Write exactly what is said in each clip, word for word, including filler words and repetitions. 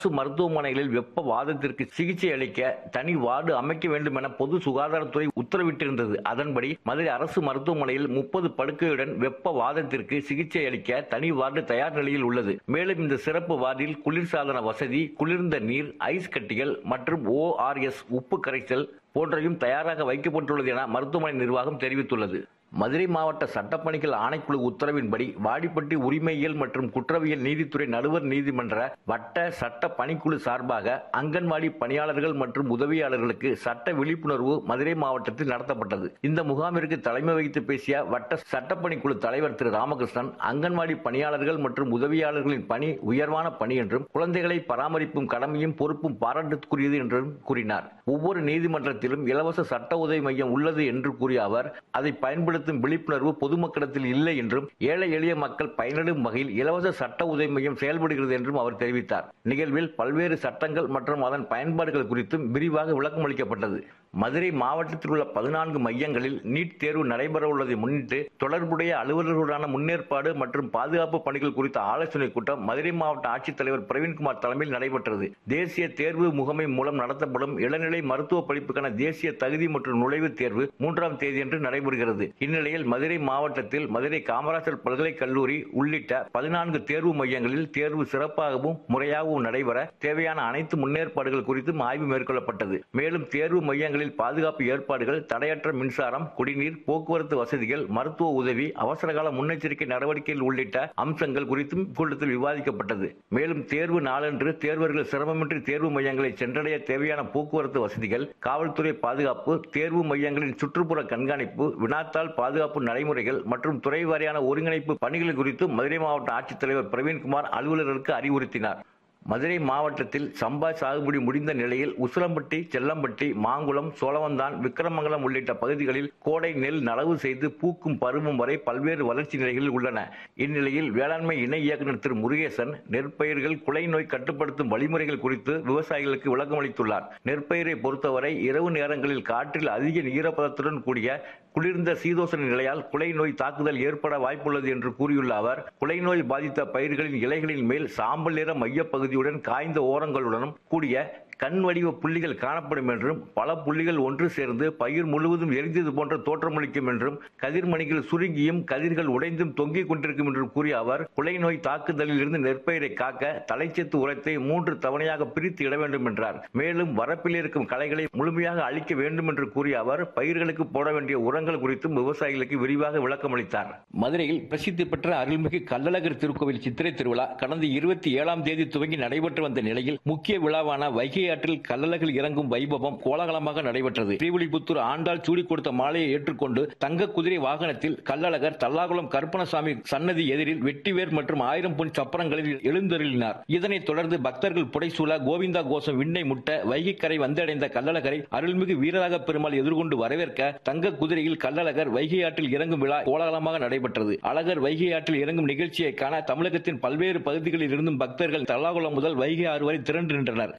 அரசு மருத்துவமனைகளில் வெப்ப வாதத்திற்கு சிகிச்சை அளிக்க தனி வார்டு அமைக்க வேண்டும் என பொது சுகாதாரத்துறை உத்தரவிட்டிருந்தது. அதன்படி மதுரை அரசு மருத்துவமனையில் முப்பது படுக்கையுடன் வெப்ப வாதத்திற்கு சிகிச்சை அளிக்க தனி வார்டு தயார் நிலையில் உள்ளது. மேலும் இந்த சிறப்பு வார்டில் குளிர்சாதன வசதி, குளிர்ந்த நீர், ஐஸ் கட்டிகள் மற்றும் ஓ ஆர் எஸ் உப்பு கரைசல் போன்றவையும் தயாராக வைக்கப்பட்டுள்ளது என மருத்துவமனை நிர்வாகம் தெரிவித்துள்ளது. மதுரை மாவட்ட சட்டப்பணிகள் ஆணைக்குழு உத்தரவின்படி வாடிப்பட்டி உரிமையியல் மற்றும் குற்றவியல் நீதித்துறை நடுவர் நீதிமன்ற வட்ட சட்ட பணிக்குழு சார்பாக அங்கன்வாடி பணியாளர்கள் மற்றும் உதவியாளர்களுக்கு சட்ட விழிப்புணர்வு மதுரை மாவட்டத்தில் நடத்தப்பட்டது. இந்த முகாமிற்கு தலைமை வகித்து பேசிய வட்ட சட்டப்பணிக்குழு தலைவர் திரு ராமகிருஷ்ணன், அங்கன்வாடி பணியாளர்கள் மற்றும் உதவியாளர்களின் பணி உயர்வான பணி என்றும் குழந்தைகளை பராமரிப்பும் கடமையும் பொறுப்பும் பாராட்டுக்குரியது என்றும் கூறினார். ஒவ்வொரு நீதிமன்றத்திலும் இலவச சட்ட உதவி மையம் உள்ளது என்று கூறிய அவர், அதை பயன்படுத்த விழிப்புணர்வு பொதுமக்களிடத்தில் இல்லை என்றும் ஏழை எளிய மக்கள் பயனடையும் வகையில் இலவச சட்ட உதவி மையம் செயல்படுகிறது என்றும் அவர் தெரிவித்தார். நிகழ்வில் பல்வேறு சட்டங்கள் மற்றும் அதன் பயன்பாடுகள் குறித்தும் விரிவாக விளக்கம் அளிக்கப்பட்டது. மதுரை மாவட்டத்தில் உள்ள பதினான்கு மையங்களில் நீட் தேர்வு நடைபெற உள்ளதை முன்னிட்டு தொடர்புடைய அலுவலர்களுடனான முன்னேற்பாடு மற்றும் பாதுகாப்பு பணிகள் குறித்த ஆலோசனைக் கூட்டம் மதுரை மாவட்ட ஆட்சித்தலைவர் பிரவீன்குமார் தலைமையில் நடைபெற்றது. தேசிய தேர்வு முகமை மூலம் நடத்தப்படும் இளநிலை மருத்துவ படிப்புக்கான தேசிய தகுதி மற்றும் நுழைவுத் தேர்வு மூன்றாம் தேதியன்று நடைபெறுகிறது. இந்நிலையில் மதுரை மாவட்டத்தில் மதுரை காமராஜர் பல்கலைக் கல்லூரி உள்ளிட்ட பதினான்கு தேர்வு மையங்களில் தேர்வு சிறப்பாகவும் முறையாகவும் நடைபெற தேவையான அனைத்து முன்னேற்பாடுகள் குறித்தும் ஆய்வு மேற்கொள்ளப்பட்டது. மேலும் தேர்வு மையங்களில் பாதுகாப்பு ஏற்பாடுகள், தடையற்ற மின்சாரம், குடிநீர், போக்குவரத்து வசதிகள், மருத்துவ உதவி, அவசரகால முன்னெச்சரிக்கை நடவடிக்கைகள் உள்ளிட்ட அம்சங்கள் குறித்தும் கூட்டத்தில் விவாதிக்கப்பட்டது. மேலும் தேர்வு நாளன்று தேர்வர்கள் சிரமமின்றி தேர்வு மையங்களை சென்றடைய தேவையான போக்குவரத்து வசதிகள், காவல்துறை பாதுகாப்பு, தேர்வு மையங்களின் சுற்றுப்புற கண்காணிப்பு, வினாத்தாள் பாதுகாப்பு நடைமுறைகள் மற்றும் துறை வாரியான ஒருங்கிணைப்பு பணிகள் குறித்து மதுரை மாவட்ட ஆட்சித்தலைவர் பிரவீன்குமார் அலுவலர்களுக்கு அறிவுறுத்தினார். மதுரை மாவட்டத்தில் சம்பா சாகுபடி முடிந்த நிலையில் உசிலம்பட்டி, செல்லம்பட்டி, மாங்குளம், சோழவந்தான், விக்கிரமங்கலம் உள்ளிட்ட பகுதிகளில் கோடை நெல் நடவு செய்து பூக்கும் பருவம் வரை பல்வேறு வளர்ச்சி நிலைகளில் உள்ளன. இந்நிலையில் வேளாண்மை இணை இயக்குநர் திரு முருகேசன் நெற்பயிர்கள் குலை நோய் கட்டுப்படுத்தும் வழிமுறைகள் குறித்து விவசாயிகளுக்கு விளக்கமளித்துள்ளார். நெற்பயிரை பொறுத்தவரை இரவு நேரங்களில் காற்றில் அதிக ஈரப்பதத்துடன் கூடிய குளிர்ந்த சீதோசன நிலையால் குலை நோய் தாக்குதல் ஏற்பட வாய்ப்புள்ளது என்று கூறியுள்ள அவர், குலை நோய் பாதித்த பயிர்களின் இலைகளின் மேல் சாம்பல் நிற மையப்பகுதியுடன் காய்ந்த ஓரங்களுடனும் கூடிய கண் வடிவ புள்ளிகள் காணப்படும் என்றும், பல புள்ளிகள் ஒன்று சேர்ந்து பயிர் முழுவதும் எரிந்தது போன்ற தோற்றமளிக்கும் என்றும், கதிர்மணிகள் சுருங்கியும் கதிர்கள் உடைந்தும் தொங்கிக் கொண்டிருக்கும் என்றும் கூறிய அவர், குலை நோய் தாக்குதலில் இருந்து நெற்பயிரை காக்க தலைச்சத்து உரத்தை மூன்று தவணையாக பிரித்து இட வேண்டும் என்றார். மேலும் வரப்பில் இருக்கும் களைகளை முழுமையாக அழிக்க வேண்டும் என்று கூறிய அவர், பயிர்களுக்கு போட வேண்டிய உரங்கள் குறித்தும் விவசாயிகளுக்கு விரிவாக விளக்கமளித்தார். மதுரையில் பிரசித்தி பெற்ற அருள்மிகு கள்ளழகர் திருக்கோவில் சித்திரை திருவிழா கடந்த இருபத்தி ஏழாம் தேதி துவங்கி நடைபெற்று வந்த நிலையில் முக்கிய விழாவான வைகை ஆற்றில் கள்ளழகர் இறங்கும் வைபவம் கோலாகலமாக நடைபெற்றது. ஸ்ரீவில்லிபுத்தூர் ஆண்டாள் சூடி கொடுத்த மாலையை ஏற்றுக்கொண்டு தங்க குதிரை வாகனத்தில் கள்ளழகர் தல்லாகுளம் கருப்பணசாமி சன்னதி எதிரில் வெட்டிவேர் மற்றும் ஆயிரம் பொன் சப்பரங்களில் எழுந்தருளினார். இதனைத் தொடர்ந்து பக்தர்கள் புடைசூழ கோவிந்தா கோஷம் விண்ணை முட்ட வைகைக்கரை வந்தடைந்த கள்ளழகரை அருள்மிகு வீரராக பெருமாள் எதிர்கொண்டு வரவேற்க தங்க குதிரையில் கள்ளழகர் வைகை ஆற்றில் இறங்கும் விழா கோலாகலமாக நடைபெற்றது. அழகர் வைகை ஆற்றில் இறங்கும் நிகழ்ச்சியை காண தமிழகத்தின் பல்வேறு பகுதிகளில் இருந்தும் பக்தர்கள் தல்லாகுளம் முதல் வைகை ஆறு வரை திரண்டு நின்றனர்.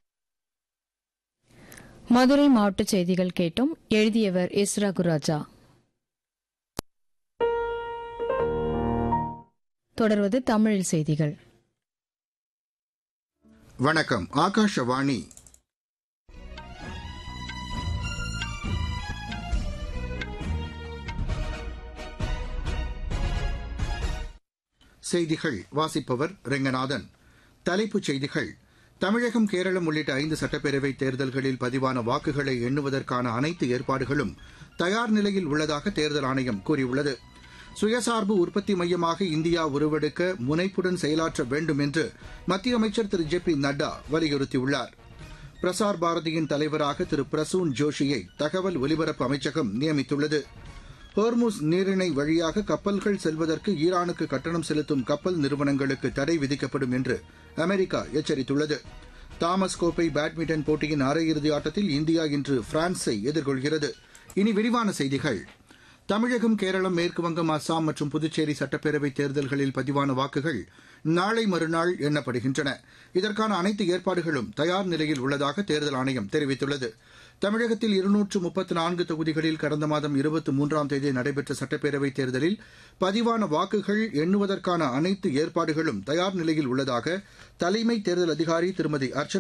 மதுரை மாவட்ட செய்திகள் கேட்டோம். எழுதியவர் எஸ் ரகுராஜா. தொடர்வது தமிழில் செய்திகள். வணக்கம். ஆகாஷவாணி. செய்திகள் வாசிப்பவர் ரெங்கநாதன். தலைப்புச் செய்திகள். தமிழகம், கேரளம் உள்ளிட்ட ஐந்து சட்டப்பேரவை தேர்தல்களில் பதிவான வாக்குகளை எண்ணுவதற்கான அனைத்து ஏற்பாடுகளும் தயார் நிலையில் உள்ளதாக தேர்தல் ஆணையம் கூறியுள்ளது. சுயசார்பு உற்பத்தி மையமாக இந்தியா உருவெடுக்க முனைப்புடன் செயலாற்ற வேண்டும் என்று மத்திய அமைச்சர் திரு ஜே பி நட்டா வலியுறுத்தியுள்ளார். பிரசார் பாரதியின் தலைவராக திரு பிரசூன் ஜோஷியை தகவல் ஒலிபரப்பு அமைச்சகம் நியமித்துள்ளது. ஹோர்முஸ் நீரிணை வழியாக கப்பல்கள் செல்வதற்கு ஈரானுக்கு கட்டணம் செலுத்தும் கப்பல் நிறுவனங்களுக்கு தடை விதிக்கப்படும் என்று அமெரிக்கா எச்சரித்துள்ளது. தாமஸ் கோப்பை பேட்மிண்டன் போட்டியின் அரையிறுதி ஆட்டத்தில் இந்தியா இன்று பிரான்ஸை எதிர்கொள்கிறது. இனி விரிவான செய்திகள். தமிழகம், கேரளம், மேற்குவங்கம், அஸ்ஸாம் மற்றும் புதுச்சேரி சட்டப்பேரவைத் தேர்தல்களில் பதிவான வாக்குகள் நாளை மறுநாள் எண்ணப்படுகின்றன. இதற்கான அனைத்து ஏற்பாடுகளும் தயார் நிலையில் உள்ளதாக தேர்தல் ஆணையம் தெரிவித்துள்ளது. தமிழகத்தில் இருநூற்று முப்பத்து நான்கு தொகுதிகளில் கடந்த மாதம் இருபத்தி மூன்றாம் தேதி நடைபெற்ற சட்டப்பேரவைத் தேர்தலில் பதிவான வாக்குகள் எண்ணுவதற்கான அனைத்து ஏற்பாடுகளும் தயார் நிலையில் உள்ளதாக தலைமை தேர்தல் அதிகாரி திருமதி அர்ச்சனா